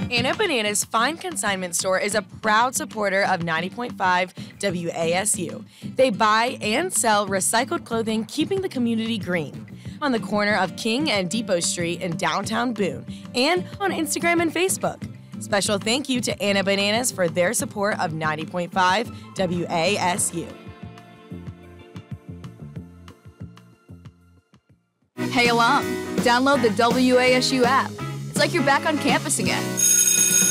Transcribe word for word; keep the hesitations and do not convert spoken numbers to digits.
Anna Bananas Fine Consignment Store is a proud supporter of ninety point five W A S U. They buy and sell recycled clothing, keeping the community green. On the corner of King and Depot Street in downtown Boone, and on Instagram and Facebook. Special thank you to Anna Bananas for their support of ninety point five W A S U. Hey alum, download the W A S U app. It's like you're back on campus again.